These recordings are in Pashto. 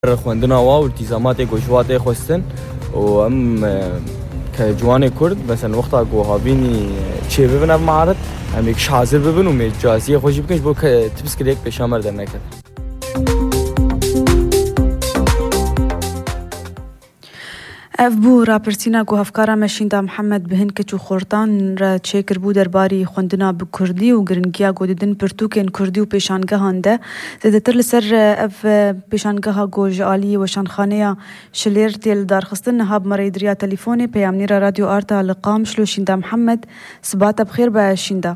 خوندنا و التزامات گوشوات خواستن و ام كجواني كرد مثلا وقتها هابيني چه ببنم معرض هم یک حاضر ببن و مجازی خوش بکنش بو که تبس کلیک بشامر در نکرد. اف بو راپرسینا گو هفکارا مشیندا محمد بهن کچو خورتان را چکر بو درباری خوندنا به کردی و گرنگیا گو دیدن پرتوکن کردی و پیشانگهان ده زیادتر لسر اف پیشانگه گو جالی و شانخانه شلیر تیل دارخستن نهاب مريدريا تليفوني پیامنیرا رادیو آرتا لقام شلو شیندا محمد صباحتا بخير با شیندا.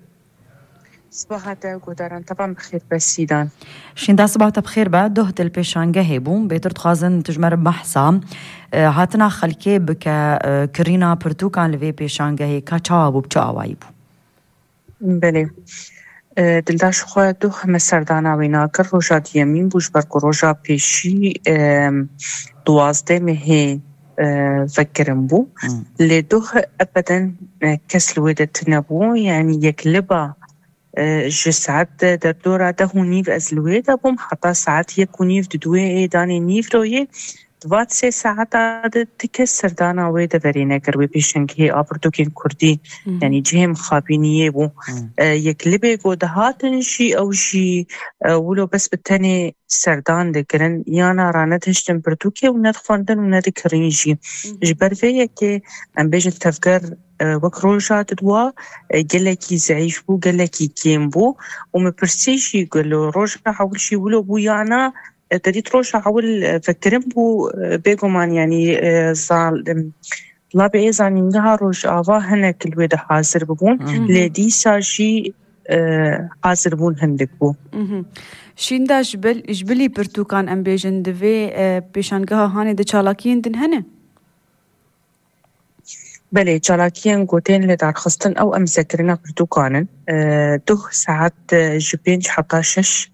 صباحتا گوداران طبعا بخير بسيدان شیندا صباحتا بخير با دوهت البيشانگه بوم بيتر تخازن تجمر بحثا هاتنا خلکه بکه کرینا پرتوکان لوی پیشانگه که چاوابو بچاوایی بو بله دلداش خواه دو همه سردانا وینا کر روژا دیمین بوش برکو روژا پیشی 12 مهی فکرم بو لیدو ابدا کس لویدت نبو یعنی یک لبا جو ساعت در دورا ده نیف از لویده بوم حتی ساعت یک نیف دوی ایدانی نیف روی دوات 3 ساعات عادت تكسر دانا ويدا فرينا كروي بيشنكي آبرتوكين كردي يعني جهم خابينيه بو يكلبي قو دهاتن شي أو شي ولو بس بالتاني سردان دكرن يانا رانت هشتن برتوكي وندخفاندن وندكرين جي جبر فيا كي أم بيجن تفكر وكروجات دوا قلكي زعيف بو قلكي كيم بو ومبرسيشي قلو روجا حول شي ولو بو يانا تديت روشا حول فكرم بو بيقومان يعني زال لا بيزان ينها روش آوا هنا كل ويدا حاضر ببون لدي ساجي حاضر بون هندك بو شیندا جبلی برتوکان ام بیجن دوی پیشانگه هانی ده چالاکین دن هنه؟ بله چالاکین گوتين لدار خستن او ام ذكرنا برتوكانن 2 ساعات جبينج حتى 6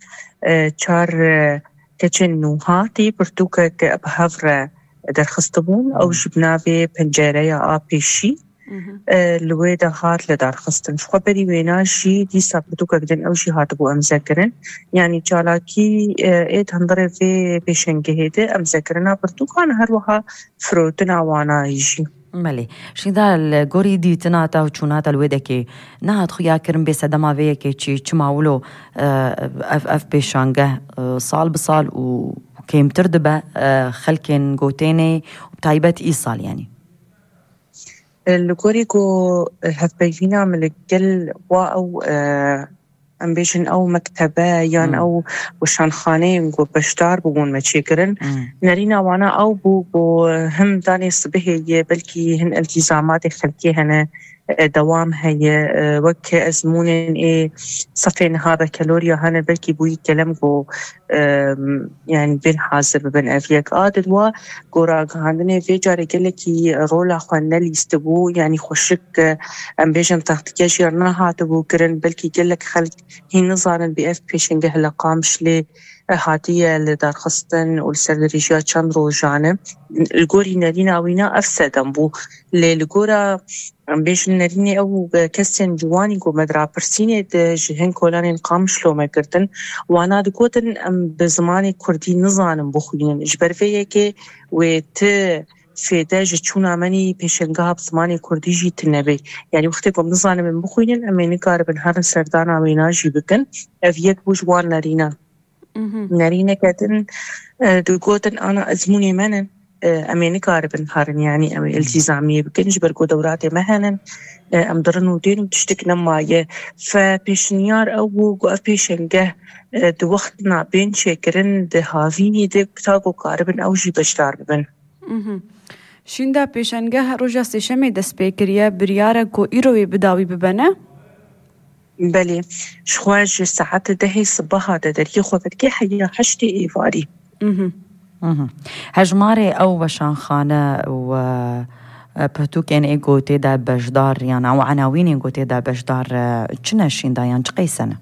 4 كتشن نوهاتي برتوكا كأبهافرة در خستبون أو جبنابي بنجاريا آبيشي لويدا هات لدار خستن فخبري ويناشي ديسا برتوكا قدن أو شي هاتبو أمذاكرن يعني جالاكي إيد هندري في بيشنجهيدي أمذاكرنا برتوكان هروها فروتنا وانا يجي ملي شيدا الغوري دي تناتا وچوناتا الويدكي نهات خويا كرم بي سدما ويكي چي چماولو اف بيشانگه صال بصال وكيم تردبه خلكين غوتيني وبتايبت ايصال يعني الغوري كو هفبيفينا من الجل واو امبيشن او مكتبه يان او وشانخانه نقول بشتار بون ما تشكرن نرينا وانا او بو هم داني صبحيه بلكي هن التزامات خلقيه هنا دوام هي وك ازمون ايه صفين هذا كالوريا هنا بلكي بوي كلامكو يعني بين حاضر بين افيك عادل و قرا عندنا في جاري قالكي رولا خونا اللي يستبو يعني خوشك امبيشن تحت كاشيرنا هاتبو كرن بلكي قالك خلق هي نظرا بي اف بيشنج هلا قامش لي هاتيه لدار خستن والسردريجيا كان روجانه الجوري نادينا وينا افسدن بو للجورا بيش نريني أو كسن جواني قو مدرا برسيني جهن كولانين قامش لو ما كرتن وانا دكوتن ام بزماني كردي نظانم بخوين جبر فيكي ويت في داج تشونا مني بيشنقها بزماني كردي جي تنبي يعني وقتكم نظانم من بخوين اميني قاربن هر سردانا ويناجي بكن افيك بوجوان نارينا كاتن دكوتن انا ازموني منن اميني قاربن هارن يعني امي التزاميه بكنج بركو دوراتي مهنا ام درنو دين تشتكنا معايا فبيشنيار او قف بيشنجه دو وقتنا بين شكرن ده هافيني ده بتاقو قاربن او جي بشتار ببن شیندا پیشنگه روژا سشمی دست بکریه بریاره کو ایروی بداوی ببنه؟ بله شخواج ساعت دهي صباحا دري خوفتكي حيا حشتي ايفاري هجماري او وشانخانه و برتوكين ايغو تيدا بجدار يعني او عناوين ايغو تيدا بجدار چنا شيندا يعني چقي سنه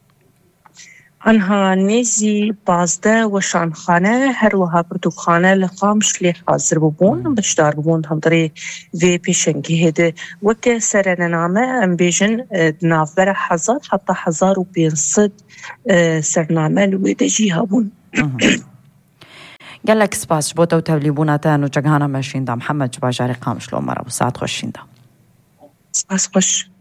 انها نيزي بازده وشانخانه هروها برتوخانه لقامش لي حاضر ببون بشدار ببون هندري في بيشنكي هيدا وكا سرنا نامه ام بيجن نافبره حزار حتى حزار وبينصد سرنامه لويدا جيها بون قال لك سباس بوتا وتوليبوناتان وجاهانا ماشين دا محمد جباجاري قامش لو مرة وساعات خوشين دا سباس خوش.